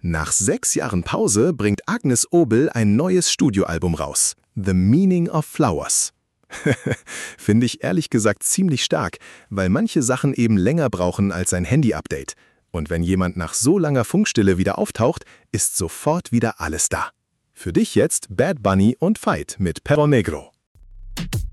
Nach 6 Jahren Pause bringt Agnes Obel ein neues Studioalbum raus. The Meaning of Flowers. Finde ich ehrlich gesagt ziemlich stark, weil manche Sachen eben länger brauchen als ein Handy-Update. Und wenn jemand nach so langer Funkstille wieder auftaucht, ist sofort wieder alles da. Für dich jetzt Bad Bunny und Fight mit Perro Negro.